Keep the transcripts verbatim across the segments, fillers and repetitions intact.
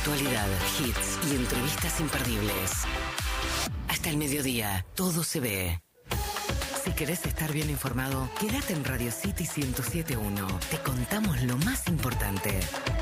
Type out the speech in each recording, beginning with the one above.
Actualidad, hits y entrevistas imperdibles. Hasta el mediodía, todo se ve. Si querés estar bien informado, quédate en Radio City ciento siete punto uno. Te contamos lo más importante.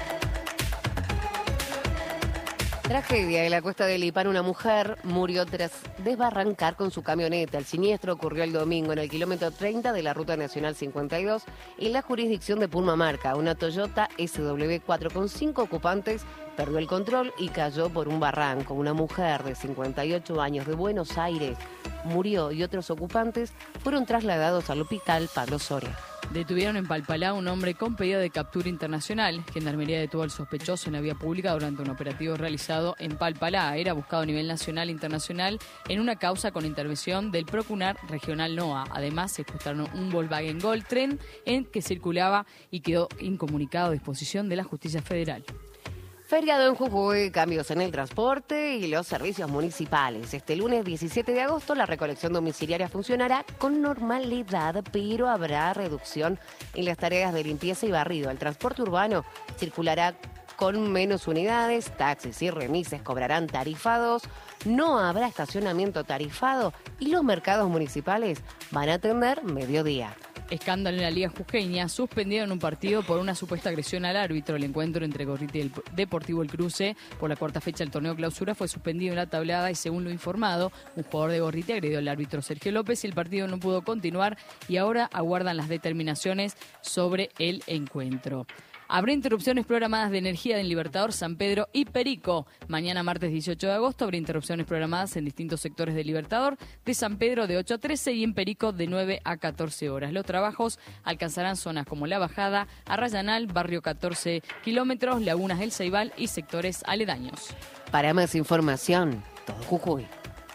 Tragedia en la Cuesta del Lipán. Una mujer murió tras desbarrancar con su camioneta. El siniestro ocurrió el domingo en el kilómetro treinta de la Ruta Nacional cincuenta y dos en la jurisdicción de Purmamarca. Una Toyota S W cuatro con cinco ocupantes perdió el control y cayó por un barranco. Una mujer de cincuenta y ocho años de Buenos Aires murió y otros ocupantes fueron trasladados al hospital Pablo Soria. Detuvieron en Palpalá un hombre con pedido de captura internacional. Gendarmería detuvo al sospechoso en la vía pública durante un operativo realizado en Palpalá. Era buscado a nivel nacional e internacional en una causa con intervención del Procunar Regional NOA. Además, secuestraron un Volkswagen Gol tren en que circulaba y quedó incomunicado a disposición de la Justicia Federal. Feriado en Jujuy, cambios en el transporte y los servicios municipales. Este lunes diecisiete de agosto la recolección domiciliaria funcionará con normalidad, pero habrá reducción en las tareas de limpieza y barrido. El transporte urbano circulará con menos unidades, taxis y remises cobrarán tarifados, no habrá estacionamiento tarifado y los mercados municipales van a atender mediodía. Escándalo en la Liga Jujeña, suspendieron un partido por una supuesta agresión al árbitro. El encuentro entre Gorriti y el Deportivo El Cruce por la cuarta fecha del torneo clausura fue suspendido en la tablada y, según lo informado, un jugador de Gorriti agredió al árbitro Sergio López y el partido no pudo continuar y ahora aguardan las determinaciones sobre el encuentro. Habrá interrupciones programadas de energía en Libertador, San Pedro y Perico. Mañana, martes dieciocho de agosto, habrá interrupciones programadas en distintos sectores de Libertador, de San Pedro de ocho a trece y en Perico de nueve a catorce horas. Los trabajos alcanzarán zonas como La Bajada, Arrayanal, Barrio catorce kilómetros, Lagunas del Ceibal y sectores aledaños. Para más información, todo Jujuy.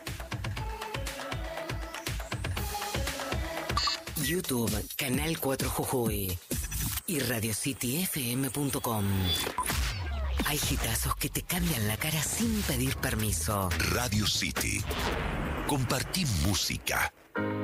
YouTube, Canal cuatro Jujuy. Y radio city f m punto com. Hay hitazos que te cambian la cara sin pedir permiso. Radio City. Compartí música.